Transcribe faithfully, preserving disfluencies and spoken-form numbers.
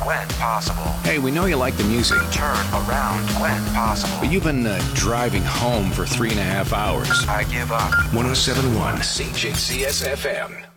when possible. Hey, we know you like the music. Turn around when possible. But you've been uh, driving home for three and a half hours. I give up. one oh seven point one C J C S F M.